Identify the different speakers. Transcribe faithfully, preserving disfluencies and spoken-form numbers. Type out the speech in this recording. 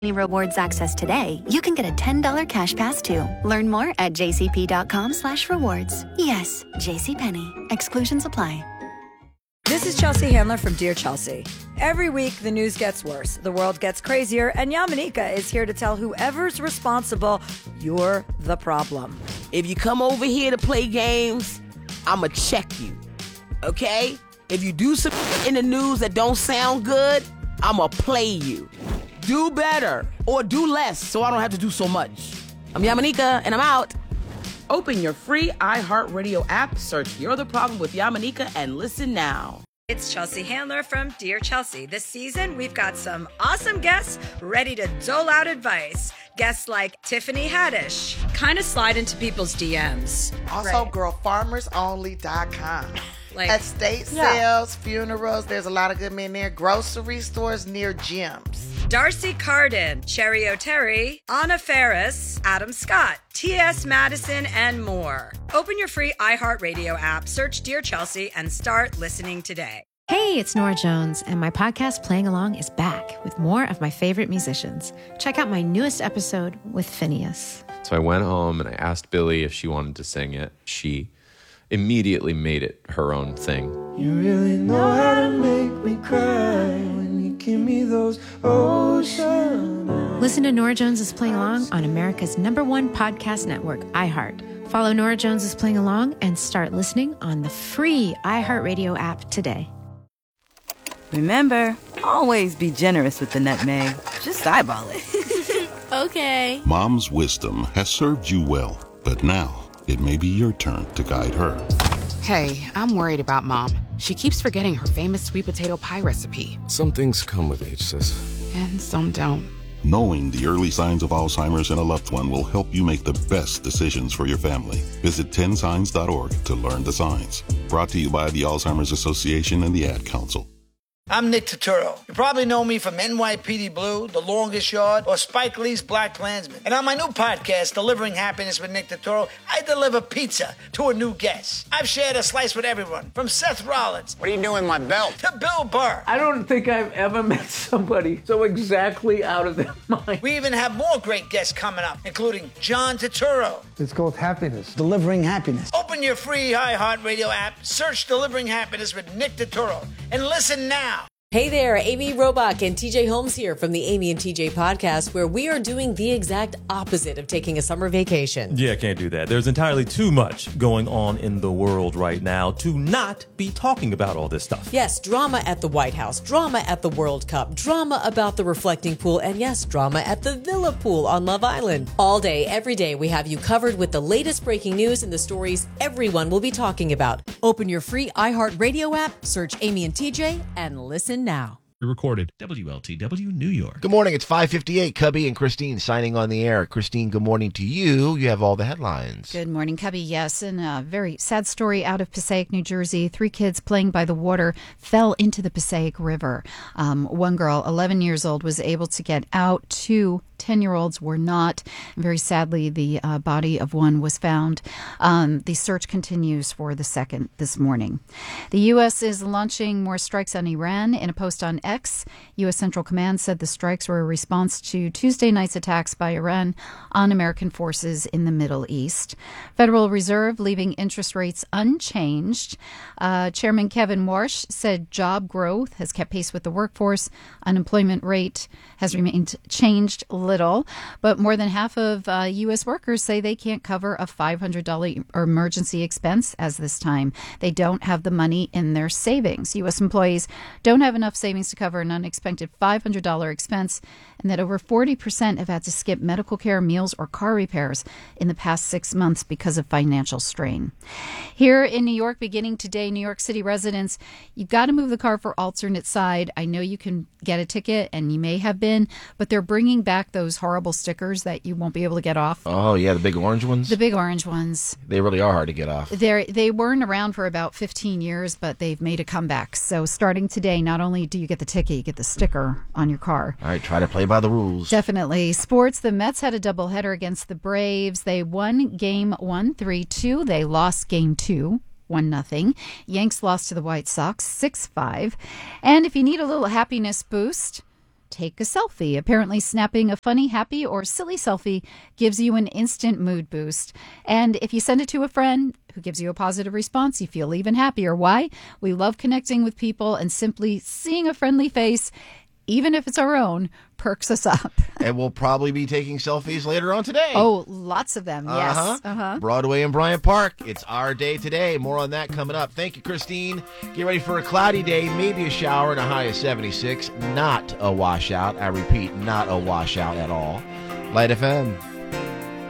Speaker 1: Rewards access today, you can get a ten dollars cash pass too. Learn more at jcp.com slash rewards. Yes, JCPenney. Exclusions apply.
Speaker 2: This is Chelsea Handler from Dear Chelsea. Every week, the news gets worse, the world gets crazier, and Yamanika is here to tell whoever's responsible, you're the problem.
Speaker 3: If you come over here to play games, I'ma check you, okay? If you do some in the news that don't sound good, I'ma play you. Do better or do less so I don't have to do so much. I'm Yamanika, and I'm out.
Speaker 4: Open your free iHeartRadio app, search You're the Problem with Yamanika, and listen now.
Speaker 2: It's Chelsea Handler from Dear Chelsea. This season, we've got some awesome guests ready to dole out advice. Guests like Tiffany Haddish. Kind of slide into people's D Ms.
Speaker 5: Also,
Speaker 2: right.
Speaker 5: girl farmers only dot com.
Speaker 2: Like,
Speaker 5: estate
Speaker 2: yeah.
Speaker 5: sales, funerals, there's a lot of good men there. Grocery stores near gyms.
Speaker 2: Darcy Carden, Cherry O'Terry, Anna Ferris, Adam Scott, T S Madison, and more. Open your free iHeartRadio app, search Dear Chelsea, and start listening today.
Speaker 6: Hey, it's Nora Jones, and my podcast Playing Along is back with more of my favorite musicians. Check out my newest episode with Phineas.
Speaker 7: So I went home and I asked Billy if she wanted to sing it. She immediately made it her own thing.
Speaker 8: You really know how to make me cry when you give me those ocean eyes.
Speaker 6: Listen to Nora Jones is Playing Along on America's number one podcast network, iHeart. Follow Nora Jones is Playing Along and start listening on the free iHeartRadio app today.
Speaker 9: Remember, always be generous with the nutmeg. Just eyeball it.
Speaker 10: Okay.
Speaker 11: Mom's wisdom has served you well, but now it may be your turn to guide her.
Speaker 10: Hey, I'm worried about Mom. She keeps forgetting her famous sweet potato pie recipe.
Speaker 12: Some things come with age, sis.
Speaker 10: And some don't.
Speaker 11: Knowing the early signs of Alzheimer's in a loved one will help you make the best decisions for your family. Visit ten signs dot org to learn the signs. Brought to you by the Alzheimer's Association and the Ad Council.
Speaker 13: I'm Nick Turturro. You probably know me from N Y P D Blue, The Longest Yard, or Spike Lee's Black Klansman. And on my new podcast, Delivering Happiness with Nick Turturro, I deliver pizza to a new guest. I've shared a slice with everyone, from Seth Rollins.
Speaker 14: What are you doing with my belt?
Speaker 13: To Bill Burr.
Speaker 8: I don't think I've ever met somebody so exactly out of their mind.
Speaker 13: We even have more great guests coming up, including John Turturro.
Speaker 15: It's called Happiness. Delivering Happiness.
Speaker 13: Open your free iHeartRadio app, search Delivering Happiness with Nick Turturro, and listen now.
Speaker 16: Hey there, Amy Robach and T J Holmes here from the Amy and T J podcast, where we are doing the exact opposite of taking a summer vacation.
Speaker 17: Yeah, can't do that. There's entirely too much going on in the world right now to not be talking about all this stuff.
Speaker 16: Yes, drama at the White House, drama at the World Cup, drama about the reflecting pool, and yes, drama at the Villa Pool on Love Island. All day, every day, we have you covered with the latest breaking news and the stories everyone will be talking about. Open your free iHeartRadio app, search Amy and T J, and listen now.
Speaker 18: Recorded. W L T W, New York.
Speaker 19: Good morning. It's five fifty-eight. Cubby and Christine signing on the air. Christine, good morning to you. You have all the headlines.
Speaker 20: Good morning, Cubby. Yes, and a very sad story out of Passaic, New Jersey. Three kids playing by the water fell into the Passaic River. Um, one girl, eleven years old, was able to get out. Two ten-year-olds were not. Very sadly, the uh, body of one was found. Um, the search continues for the second this morning. The U S is launching more strikes on Iran. In a post on X, U S Central Command said the strikes were a response to Tuesday night's attacks by Iran on American forces in the Middle East. Federal Reserve leaving interest rates unchanged. Uh, Chairman Kevin Warsh said job growth has kept pace with the workforce. Unemployment rate has remained changed little, but more than half of uh, U S workers say they can't cover a five hundred dollars emergency expense as this time. They don't have the money in their savings. U S employees don't have enough savings to cover an unexpected five hundred dollars expense, and that over forty percent have had to skip medical care, meals, or car repairs in the past six months because of financial strain. Here in New York, beginning today, New York City residents, you've got to move the car for alternate side. I know you can get a ticket, and you may have been, but they're bringing back those horrible stickers that you won't be able to get off.
Speaker 19: Oh, yeah, the big orange ones?
Speaker 20: The big orange ones.
Speaker 19: They really are hard to get off.
Speaker 20: They they weren't around for about fifteen years, but they've made a comeback. So starting today, not only do you get the ticket, you get the sticker on your car.
Speaker 19: All right, try to play by the rules.
Speaker 20: Definitely. Sports, the Mets had a doubleheader against the Braves. They won game one, three two. They lost game two, one nothing. Yanks lost to the White Sox, six five. And if you need a little happiness boost, take a selfie. Apparently, snapping a funny, happy, or silly selfie gives you an instant mood boost. And if you send it to a friend who gives you a positive response, you feel even happier. Why? We love connecting with people, and simply seeing a friendly face, even if it's our own, perks us up.
Speaker 19: And we'll probably be taking selfies later on today.
Speaker 20: Oh, lots of them. Yes.
Speaker 19: Uh-huh.
Speaker 20: Uh-huh.
Speaker 19: Broadway and Bryant Park. It's our day today. More on that coming up. Thank you, Christine. Get ready for a cloudy day, maybe a shower, and a high of seventy-six. Not a washout. I repeat, not a washout at all. Light F M.